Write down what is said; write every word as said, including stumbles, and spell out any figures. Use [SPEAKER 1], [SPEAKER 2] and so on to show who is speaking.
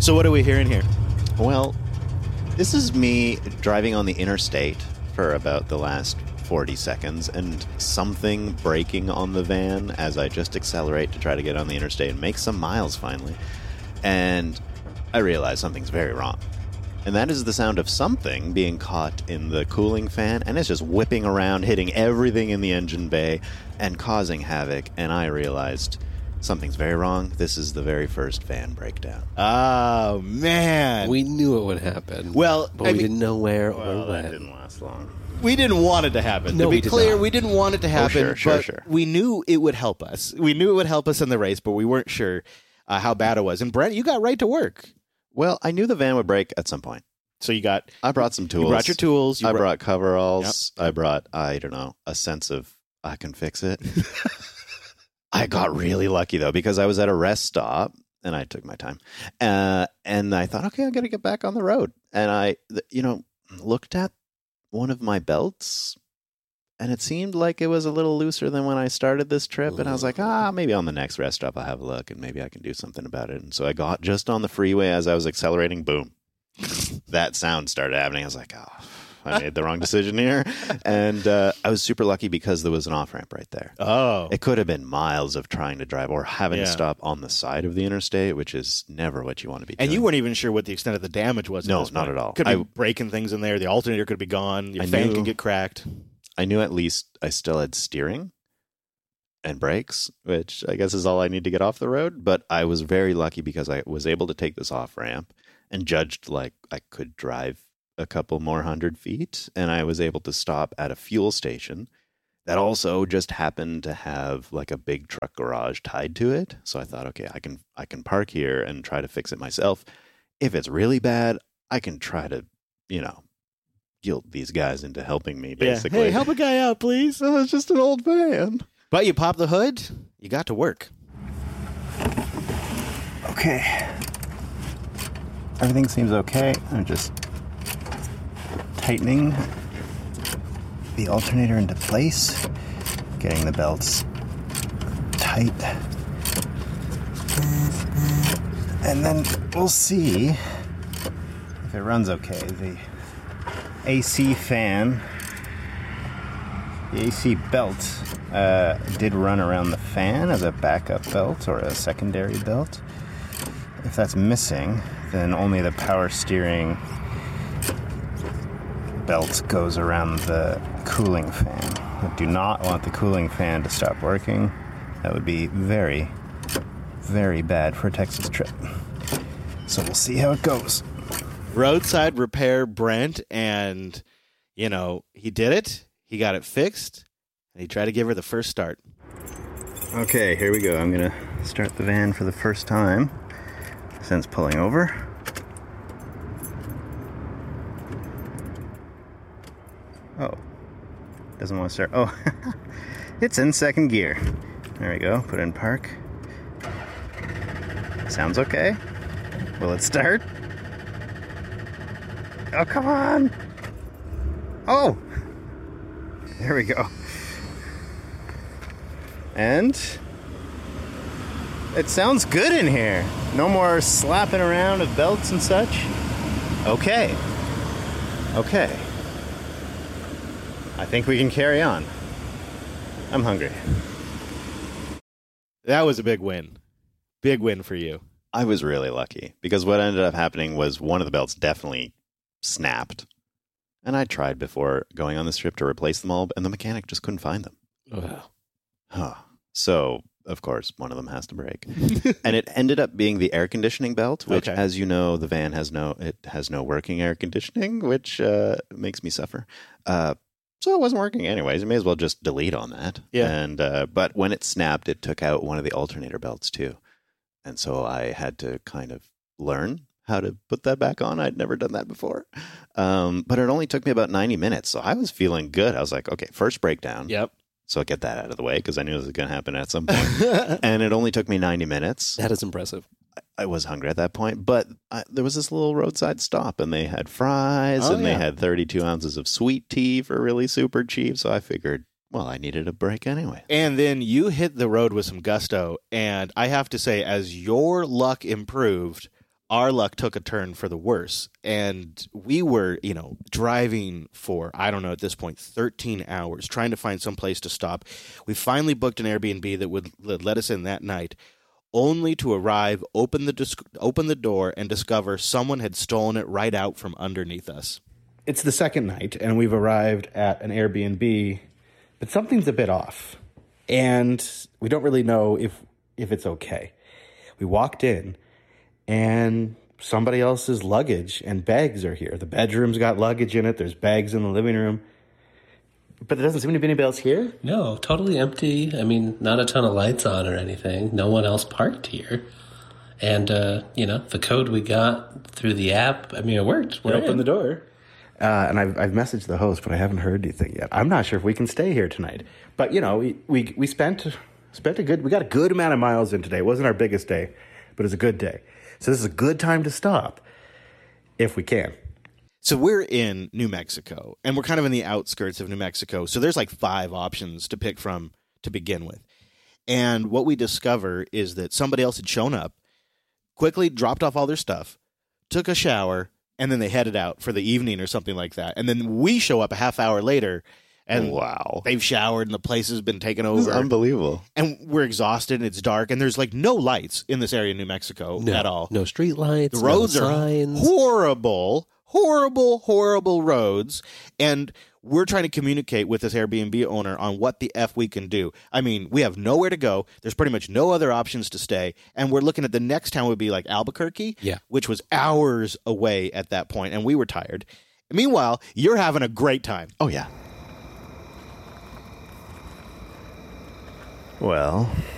[SPEAKER 1] So what are we hearing here?
[SPEAKER 2] Well, this is me driving on the interstate for about the last forty seconds and something breaking on the van as I just accelerate to try to get on the interstate and make some miles finally. And I realize something's very wrong. And that is the sound of something being caught in the cooling fan, and it's just whipping around, hitting everything in the engine bay and causing havoc. And I realized something's very wrong. This is the very first van breakdown.
[SPEAKER 1] Oh, man.
[SPEAKER 3] We knew it would happen.
[SPEAKER 1] Well,
[SPEAKER 3] but
[SPEAKER 1] I
[SPEAKER 3] we
[SPEAKER 1] mean,
[SPEAKER 3] didn't know where
[SPEAKER 2] Well,
[SPEAKER 3] or
[SPEAKER 2] that
[SPEAKER 3] when.
[SPEAKER 2] didn't last long.
[SPEAKER 1] We didn't want it to happen.
[SPEAKER 3] No,
[SPEAKER 1] to be
[SPEAKER 3] we did
[SPEAKER 1] clear,
[SPEAKER 3] not.
[SPEAKER 1] we didn't want it to happen.
[SPEAKER 2] sure, sure,
[SPEAKER 1] but
[SPEAKER 2] sure.
[SPEAKER 1] We knew it would help us. We knew it would help us in the race, but we weren't sure uh, how bad it was. And Brent, you got right to work.
[SPEAKER 2] Well, I knew the van would break at some point.
[SPEAKER 1] So you got
[SPEAKER 2] I brought some tools.
[SPEAKER 1] you brought your tools. You
[SPEAKER 2] I
[SPEAKER 1] br-
[SPEAKER 2] brought coveralls. I brought, I don't know, a sense of I can fix it. I got really lucky, though, because I was at a rest stop, and I took my time. Uh, and I thought, okay, I got to get back on the road. And I, th- you know, looked at one of my belts, and it seemed like it was a little looser than when I started this trip. And I was like, ah, maybe on the next rest stop I'll have a look, and maybe I can do something about it. And so I got just on the freeway as I was accelerating, boom. That sound started happening. I was like, oh, I made the wrong decision here. And uh, I was super lucky because there was an off-ramp right there.
[SPEAKER 1] Oh.
[SPEAKER 2] It could have been miles of trying to drive or having
[SPEAKER 1] Yeah.
[SPEAKER 2] to stop on the side of the interstate, which is never what you want to be doing.
[SPEAKER 1] And you weren't even sure what the extent of the damage was.
[SPEAKER 2] No,
[SPEAKER 1] at this
[SPEAKER 2] not
[SPEAKER 1] point.
[SPEAKER 2] at all.
[SPEAKER 1] Could be
[SPEAKER 2] I-
[SPEAKER 1] breaking things in there. The alternator could be gone. Your
[SPEAKER 2] I
[SPEAKER 1] fan
[SPEAKER 2] knew-
[SPEAKER 1] could get cracked.
[SPEAKER 2] I knew at least I still had steering and brakes, which I guess is all I need to get off the road. But I was very lucky because I was able to take this off-ramp and judged like I could drive a couple more hundred feet. And I was able to stop at a fuel station that also just happened to have like a big truck garage tied to it. So I thought, okay, I can I can park here and try to fix it myself. If it's really bad, I can try to, you know, guilt these guys into helping me, basically.
[SPEAKER 1] Yeah. Hey, help a guy out, please.
[SPEAKER 2] Oh, it's just an old van.
[SPEAKER 1] But you pop the hood, you got to work.
[SPEAKER 2] Okay. Everything seems okay. I'm just tightening the alternator into place, getting the belts tight. And then we'll see if it runs okay. The A C fan, the A C belt uh, did run around the fan as a backup belt or a secondary belt. If that's missing, then only the power steering belt goes around the cooling fan. I do not want the cooling fan to stop working. That would be very, very bad for a Texas trip. So we'll see how it goes.
[SPEAKER 1] Roadside repair Brent, and, you know, he did it. He got it fixed, and he tried to give her the first start.
[SPEAKER 2] Okay, here we go. I'm going to start the van for the first time since pulling over. Oh, doesn't want to start. Oh, it's in second gear. There we go. Put it in park. Sounds okay. Will it start? Oh, come on. Oh, there we go. And it sounds good in here. No more slapping around of belts and such. Okay. Okay. I think we can carry on. I'm hungry.
[SPEAKER 1] That was a big win. Big win for you.
[SPEAKER 2] I was really lucky because what ended up happening was one of the belts definitely snapped. And I tried before going on this trip to replace them all, and the mechanic just couldn't find them.
[SPEAKER 3] Wow.
[SPEAKER 2] Huh. So, of course, one of them has to break. And it ended up being the air conditioning belt, which,
[SPEAKER 1] Okay.
[SPEAKER 2] as you know, the van has no it has no working air conditioning, which uh, makes me suffer. Uh, so it wasn't working anyways. I may as well just delete on that.
[SPEAKER 1] Yeah.
[SPEAKER 2] And uh, but when it snapped, it took out one of the alternator belts too, and so I had to kind of learn how to put that back on. I'd never done that before. Um, but it only took me about ninety minutes, so I was feeling good. I was like, okay, first breakdown.
[SPEAKER 1] Yep.
[SPEAKER 2] So I get that out of the way because I knew this was going to happen at some point. And it only took me ninety minutes.
[SPEAKER 3] That is impressive.
[SPEAKER 2] I was hungry at that point, but I, there was this little roadside stop, and they had fries,
[SPEAKER 1] Oh,
[SPEAKER 2] and they
[SPEAKER 1] yeah.
[SPEAKER 2] had thirty-two ounces of sweet tea for really super cheap. So I figured, well, I needed a break anyway.
[SPEAKER 1] And then you hit the road with some gusto, and I have to say, as your luck improved, our luck took a turn for the worse. And we were, you know, driving for, I don't know, at this point, thirteen hours, trying to find some place to stop. We finally booked an Airbnb that would let us in that night, only to arrive, open the dis- open the door, and discover someone had stolen it right out from underneath us.
[SPEAKER 3] It's the second night, and we've arrived at an Airbnb, but something's a bit off. And we don't really know if if it's okay. We walked in, and somebody else's luggage and bags are here. The bedroom's got luggage in it. There's bags in the living room. But there doesn't seem to be anybody else here.
[SPEAKER 4] No, totally empty. I mean, not a ton of lights on or anything. No one else parked here. And, uh, you know, the code we got through the app, I mean, it worked.
[SPEAKER 3] We opened the door. Uh, and I've, I've messaged the host, but I haven't heard anything yet. I'm not sure if we can stay here tonight. But, you know, we we, we spent spent a good, we got a good amount of miles in today. It wasn't our biggest day, but it was a good day. So this is a good time to stop if we can.
[SPEAKER 1] So we're in New Mexico, and we're kind of in the outskirts of New Mexico. So there's like five options to pick from to begin with. And what we discover is that somebody else had shown up, quickly dropped off all their stuff, took a shower, and then they headed out for the evening or something like that. And then we show up a half hour later, and
[SPEAKER 2] wow,
[SPEAKER 1] they've showered, and the place has been taken
[SPEAKER 2] This is
[SPEAKER 1] over.
[SPEAKER 2] unbelievable.
[SPEAKER 1] And we're exhausted, and it's dark, and there's like no lights in this area of New Mexico
[SPEAKER 4] no,
[SPEAKER 1] at all.
[SPEAKER 4] No street lights,
[SPEAKER 1] The roads
[SPEAKER 4] no
[SPEAKER 1] are
[SPEAKER 4] signs.
[SPEAKER 1] horrible, horrible, horrible roads. And we're trying to communicate with this Airbnb owner on what the F we can do. I mean, we have nowhere to go. There's pretty much no other options to stay. And we're looking at the next town would be like Albuquerque,
[SPEAKER 4] Yeah.
[SPEAKER 1] which was hours away at that point, and we were tired. Meanwhile, you're having a great time.
[SPEAKER 2] Oh, yeah.
[SPEAKER 3] Well,